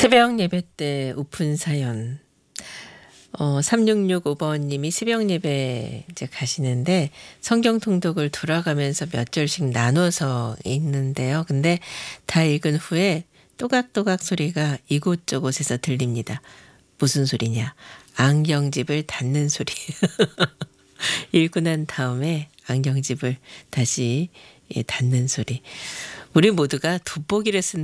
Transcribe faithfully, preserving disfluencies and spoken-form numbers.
새벽 예배 때 우픈 사연. 어, 삼육육오 번님이 새벽 예배 이제 가시는데 성경 통독을 돌아가면서 몇 절씩 나눠서 읽는데요. 근데 다 읽은 후에 또각또각 소리가 이곳저곳에서 들립니다. 무슨 소리냐? 안경집을 닫는 소리. 읽고 난 다음에 안경집을 다시 예, 닫는 소리. 우리 모두가 돋보기를 쓴